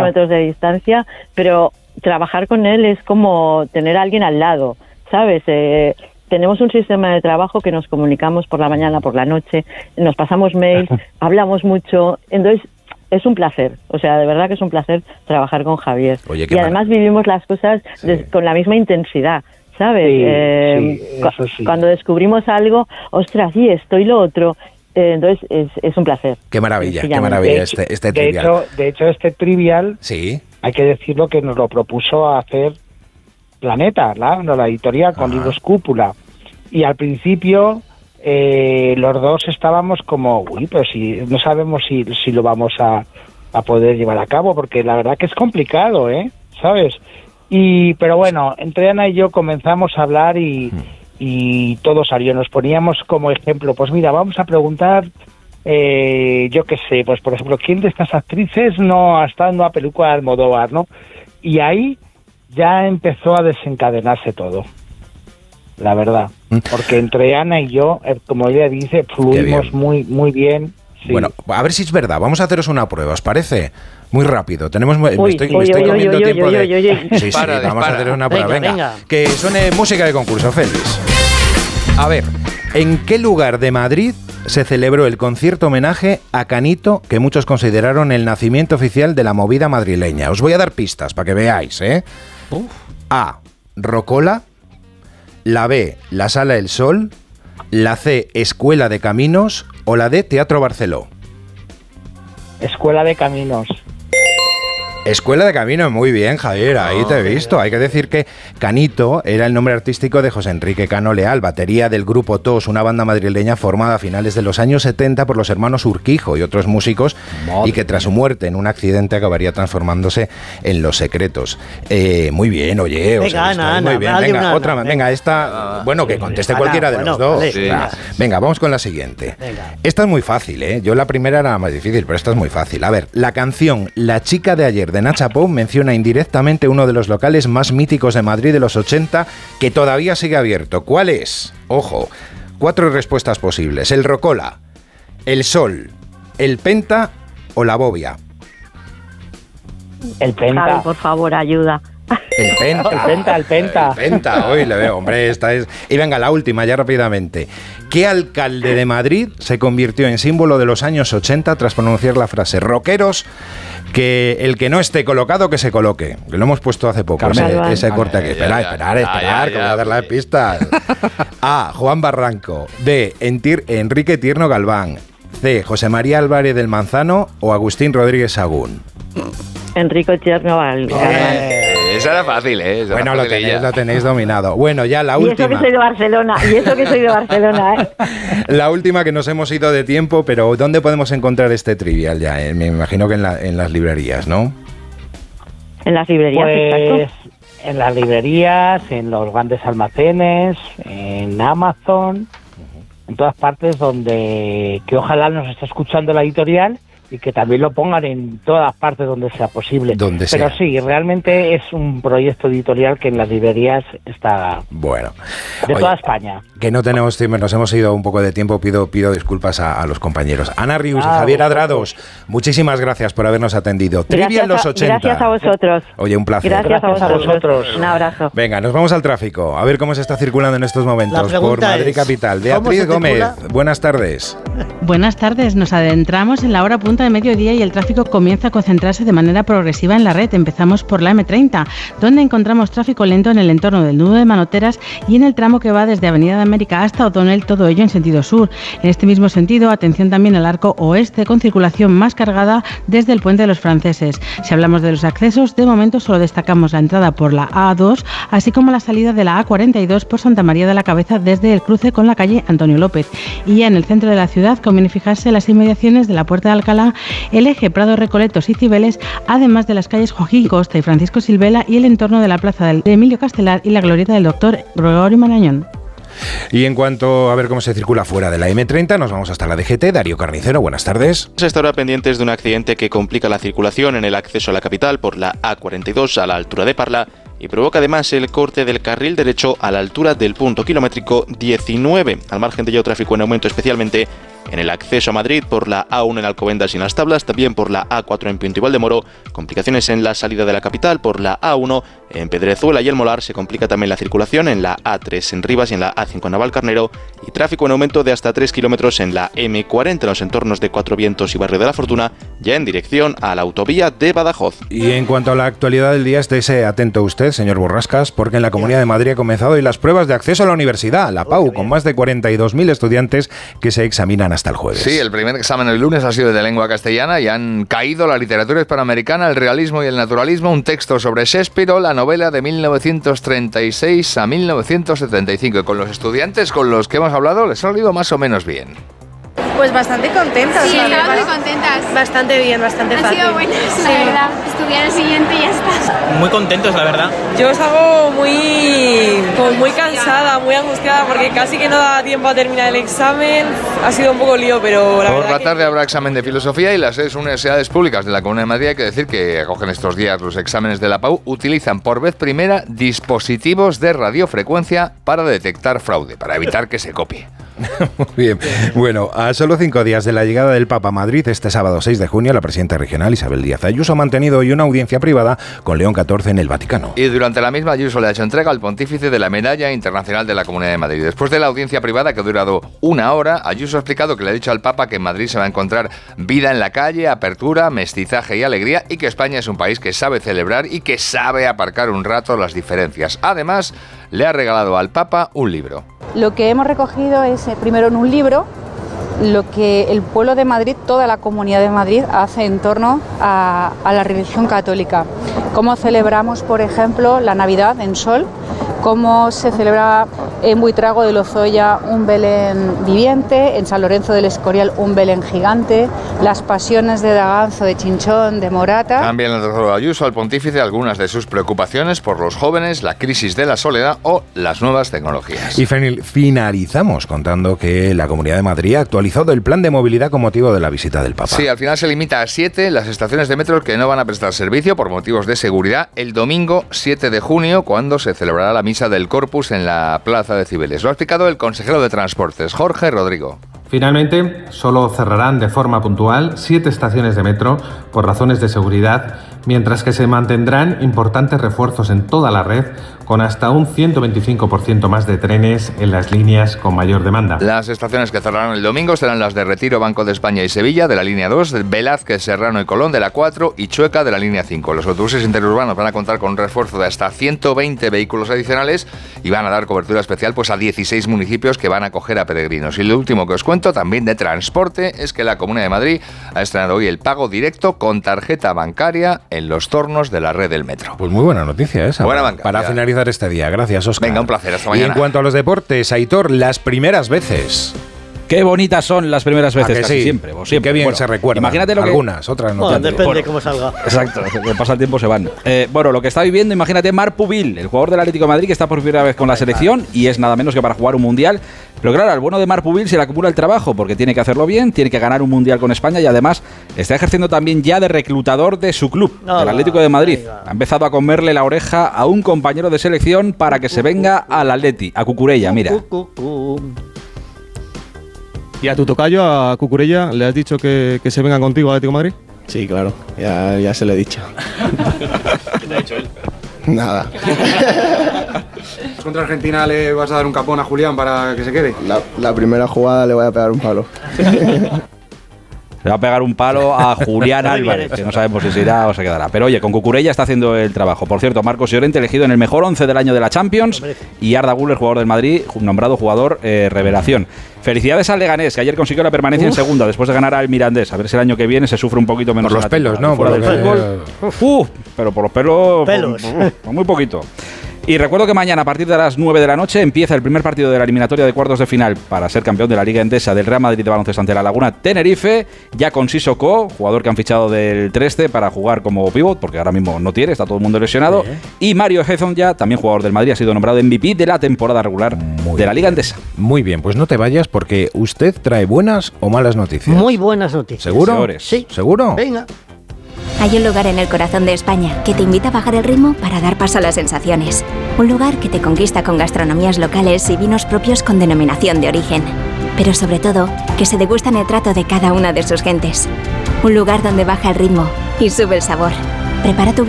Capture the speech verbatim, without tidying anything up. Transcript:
kilómetros de distancia, pero trabajar con él es como tener a alguien al lado, ¿sabes? Eh, tenemos un sistema de trabajo que nos comunicamos por la mañana, por la noche, nos pasamos mails, hablamos mucho, entonces es un placer, o sea, de verdad que es un placer trabajar con Javier. Oye, qué y además mal. vivimos las cosas Sí. de, con la misma intensidad, ¿sabes? Sí, eh, sí, cu- eso sí. Cuando descubrimos algo, ostras, y esto y lo otro, eh, entonces es, es un placer. Qué maravilla, qué Sencillamente. maravilla De hecho- este, este de trivial. hecho, de hecho, este trivial, Sí. hay que decirlo que nos lo propuso hacer Planeta, la, la editorial con Ajá. libros Cúpula. Y al principio eh, los dos estábamos como, uy, pero si no sabemos si, si lo vamos a, a poder llevar a cabo, porque la verdad que es complicado, ¿eh? ¿Sabes? Y, pero bueno, entre Ana y yo comenzamos a hablar y, y todo salió. Nos poníamos como ejemplo, pues mira, vamos a preguntar, eh, yo qué sé, pues por ejemplo, ¿quién de estas actrices no ha estado en una película de Almodóvar, no? Y ahí ya empezó a desencadenarse todo, la verdad. Porque entre Ana y yo, eh, como ella dice, fluimos bien. muy, muy bien. Sí. Bueno, a ver si es verdad. Vamos a haceros una prueba, ¿os parece? Muy rápido. Tenemos, me Uy, estoy, uy, me estoy uy, comiendo uy, tiempo uy, de... uy, uy, uy. Sí, sí, Dispara, vamos dispara. a hacer una prueba. Venga, Venga, venga. que suene música de concurso, Félix. A ver, ¿en qué lugar de Madrid se celebró el concierto homenaje a Canito que muchos consideraron el nacimiento oficial de la movida madrileña? Os voy a dar pistas para que veáis, ¿eh? Uf. A. Rocola. La B. La Sala del Sol. La C. Escuela de Caminos. O la D. Teatro Barceló. Escuela de Caminos. Escuela de Caminos, muy bien, Javier, ahí te he visto. Hay que decir que Canito era el nombre artístico de José Enrique Cano Leal, batería del grupo Tos, una banda madrileña formada a finales de los años setenta por los hermanos Urquijo y otros músicos, y que tras su muerte en un accidente acabaría transformándose en Los Secretos. Eh, muy bien, oye, os Venga, he visto Ana, ahí, muy Ana, bien. dale Venga, una, otra Ana, más. Venga, esta, bueno, que conteste Ana, cualquiera de bueno, los dos. vale, Sí. Venga, venga, vamos con la siguiente. Venga. Esta es muy fácil, ¿eh? Yo la primera era más difícil, pero esta es muy fácil. A ver, la canción La chica de ayer de Nacha Pop menciona indirectamente uno de los locales más míticos de Madrid de los ochenta que todavía sigue abierto. ¿Cuál es? Ojo, cuatro respuestas posibles. El Rocola, el Sol, el Penta o la Bobia. El Javi, Penta. por favor, ayuda. El Penta. El Penta, el Penta. El Penta, hoy le veo, hombre, esta es... Y venga, la última, ya rápidamente. ¿Qué alcalde de Madrid se convirtió en símbolo de los años ochenta tras pronunciar la frase rockeros, que el que no esté colocado, que se coloque? Que lo hemos puesto hace poco, Carmen ese, Galván. ese corte aquí. Ya, Esperad, ya, esperad, ya, esperad, ya, que voy ya, a dar las sí. pistas. A. Juan Barranco. B. Entir- Enrique Tierno Galván. C. José María Álvarez del Manzano o Agustín Rodríguez Sagún. Enrico Tierno Galván. Eh, esa era fácil, ¿eh? Esa Bueno, era lo tenéis, facililla. lo tenéis dominado. Bueno, ya la Y eso última. que soy de Barcelona, y eso que soy de Barcelona, ¿eh? La última, que nos hemos ido de tiempo, pero ¿dónde podemos encontrar este trivial ya? Eh, Me imagino que en, la- en las librerías, ¿no? En las librerías, Pues exacto. en las librerías, en los grandes almacenes, en Amazon, en todas partes donde, que ojalá nos esté escuchando la editorial y que también lo pongan en todas partes donde sea posible. Donde Pero sea. sí, realmente es un proyecto editorial que en las librerías está Bueno. de Oye, toda España. que no tenemos tiempo, nos hemos ido un poco de tiempo, pido, pido disculpas a, a los compañeros. Ana Rius y Ah, Javier vosotros. Adrados, muchísimas gracias por habernos atendido. Trivia en los a, ochenta. gracias a vosotros. Oye, un placer. Gracias, Gracias a a vosotros. vosotros. Un abrazo. Venga, nos vamos al tráfico, a ver cómo se está circulando en estos La momentos por pregunta Madrid es, Capital. ¿cómo Beatriz se Gómez, circula? buenas tardes. Buenas tardes, nos adentramos en la hora punta de mediodía y el tráfico comienza a concentrarse de manera progresiva en la red. Empezamos por la eme treinta, donde encontramos tráfico lento en el entorno del nudo de Manoteras y en el tramo que va desde Avenida de América hasta O'Donnell, todo ello en sentido sur. En este mismo sentido, atención también al arco oeste, con circulación más cargada desde el Puente de los Franceses. Si hablamos de los accesos, de momento solo destacamos la entrada por la A dos, así como la salida de la A cuarenta y dos por Santa María de la Cabeza desde el cruce con la calle Antonio López. Y ya en el centro de la ciudad conviene fijarse las inmediaciones de la Puerta de Alcalá, el eje Prado Recoletos y Cibeles, además de las calles Joaquín Costa y Francisco Silvela y el entorno de la plaza de Emilio Castelar y la glorieta del doctor Gregorio Marañón. Y en cuanto a ver cómo se circula fuera de la eme treinta, nos vamos hasta la de ge te. Darío Carnicero, buenas tardes. Se está ahora pendientes de un accidente que complica la circulación en el acceso a la capital por la A cuarenta y dos a la altura de Parla y provoca además el corte del carril derecho a la altura del punto kilométrico diecinueve. Al margen de ello, tráfico en aumento especialmente en el acceso a Madrid por la A uno en Alcobendas y en Las Tablas, también por la A cuatro en Pinto y Valdemoro, complicaciones en la salida de la capital por la A uno en Pedrezuela y El Molar, se complica también la circulación en la A tres en Rivas y en la A cinco en Navalcarnero, y tráfico en aumento de hasta tres kilómetros en la eme cuarenta en los entornos de Cuatro Vientos y Barrio de la Fortuna, ya en dirección a la autovía de Badajoz. Y en cuanto a la actualidad del día, estése atento usted, señor Borrascas, porque en la Comunidad de Madrid ha comenzado hoy las pruebas de acceso a la universidad, la PAU, con más de cuarenta y dos mil estudiantes que se examinan hasta el jueves. Sí, el primer examen el lunes ha sido de lengua castellana y han caído la literatura hispanoamericana, el realismo y el naturalismo, un texto sobre Shakespeare, la novela de mil novecientos treinta y seis a mil novecientos setenta y cinco. Y con los estudiantes con los que hemos hablado les ha salido más o menos bien. Pues bastante contentas. Sí, estamos muy contentas. Bastante bien, bastante Han fácil. sido buenas, sí. la verdad. Estudiar el siguiente y ya está. Muy contentos, la verdad. Yo salgo muy, como muy cansada, muy angustiada, porque casi que no da tiempo a terminar el examen. Ha sido un poco lío, pero la Por verdad la tarde que... habrá examen de filosofía y las seis universidades públicas de la Comunidad de Madrid, hay que decir que acogen estos días los exámenes de la PAU, utilizan por vez primera dispositivos de radiofrecuencia para detectar fraude, para evitar que se copie. Muy bien. Bueno, a solo cinco días de la llegada del Papa a Madrid, este sábado seis de junio, la presidenta regional Isabel Díaz Ayuso ha mantenido hoy una audiencia privada con León catorce en el Vaticano. Y durante la misma, Ayuso le ha hecho entrega al pontífice de la Medalla Internacional de la Comunidad de Madrid. Después de la audiencia privada, que ha durado una hora, Ayuso ha explicado que le ha dicho al Papa que en Madrid se va a encontrar vida en la calle, apertura, mestizaje y alegría, y que España es un país que sabe celebrar y que sabe aparcar un rato las diferencias. Además, le ha regalado al Papa un libro. Lo que hemos recogido es, eh, primero en un libro, lo que el pueblo de Madrid, toda la Comunidad de Madrid, hace en torno a, a la religión católica. Cómo celebramos, por ejemplo, la Navidad en Sol, cómo se celebra en Buitrago de Lozoya un Belén viviente, en San Lorenzo del Escorial un Belén gigante, las pasiones de Daganzo, de Chinchón, de Morata. También le ha trasladado Ayuso al pontífice algunas de sus preocupaciones por los jóvenes, la crisis de la soledad o las nuevas tecnologías. Y finalizamos contando que la Comunidad de Madrid ha actualizado el plan de movilidad con motivo de la visita del Papa. Sí, al final se limita a siete las estaciones de metro que no van a prestar servicio por motivos de seguridad el domingo siete de junio, cuando se celebrará la misa del Corpus en la Plaza de Cibeles. Lo ha explicado el consejero de Transportes, Jorge Rodrigo. Finalmente, solo cerrarán de forma puntual siete estaciones de metro por razones de seguridad, mientras que se mantendrán importantes refuerzos en toda la red, con hasta un ciento veinticinco por ciento más de trenes en las líneas con mayor demanda. Las estaciones que cerrarán el domingo serán las de Retiro, Banco de España y Sevilla, de la línea dos, Velázquez, Serrano y Colón, de la cuatro, y Chueca, de la línea cinco. Los autobuses interurbanos van a contar con un refuerzo de hasta ciento veinte vehículos adicionales y van a dar cobertura especial pues, a dieciséis municipios que van a acoger a peregrinos. Y lo último que os cuento, también de transporte, es que la Comunidad de Madrid ha estrenado hoy el pago directo con tarjeta bancaria en los tornos de la red del metro. Pues muy buena noticia esa. Buena para, banca, para finalizar este día. Gracias, Óscar. Venga, un placer. Hasta Y mañana. en cuanto a los deportes, Aitor, las primeras veces. Qué bonitas son las primeras veces, casi sí? siempre. O siempre. Qué bien bueno, se recuerdan. Imagínate lo que... Algunas, otras no. Bueno, tanto. depende Bueno, de cómo salga. Exacto, que pasa el tiempo se van. Eh, bueno, lo que está viviendo, imagínate Marc Pubil, el jugador del Atlético de Madrid que está por primera vez con la selección y es nada menos que para jugar un mundial. Pero claro, al bueno de Marc Pubil se le acumula el trabajo porque tiene que hacerlo bien, tiene que ganar un mundial con España y además está ejerciendo también ya de reclutador de su club, no, del Atlético de Madrid. Venga. Ha empezado a comerle la oreja a un compañero de selección para que se venga al Atleti, a Cucurella, mira. ¿Y a tu tocayo, a Cucurella, le has dicho que, que se venga contigo a Atlético de Madrid? Sí, claro, ya, ya se lo he dicho. ¿Qué te ha dicho él? Nada. ¿Contra Argentina le vas a dar un capón a Julián para que se quede? La, la primera jugada le voy a pegar un palo. Le va a pegar un palo a Julián Álvarez, que no sabemos si se irá o se quedará. Pero oye, con Cucurella está haciendo el trabajo. Por cierto, Marcos Llorente elegido en el mejor once del año de la Champions y Arda Güler, jugador del Madrid, nombrado jugador eh, revelación. Felicidades al Leganés, que ayer consiguió la permanencia Uf. en segunda después de ganar al Mirandés. A ver si el año que viene se sufre un poquito menos. Por los pelos, ¿no? Fuera por del fútbol. Uf, pero por los pelos, pelos. Por, por muy poquito. Y recuerdo que mañana a partir de las nueve de la noche empieza el primer partido de la eliminatoria de cuartos de final para ser campeón de la Liga Endesa del Real Madrid de baloncesto ante la Laguna Tenerife, ya con Sissoko, jugador que han fichado del Trieste para jugar como pívot, porque ahora mismo no tiene, está todo el mundo lesionado, sí. Y Mario Hezon ya, también jugador del Madrid, ha sido nombrado M V P de la temporada regular Muy de la Liga Endesa. Muy bien, pues no te vayas porque usted trae buenas o malas noticias. Muy buenas noticias. ¿Seguro? Sí. ¿Seguro? Venga. Hay un lugar en el corazón de España que te invita a bajar el ritmo para dar paso a las sensaciones. Un lugar que te conquista con gastronomías locales y vinos propios con denominación de origen. Pero sobre todo, que se degustan el trato de cada una de sus gentes. Un lugar donde baja el ritmo y sube el sabor. Prepara tu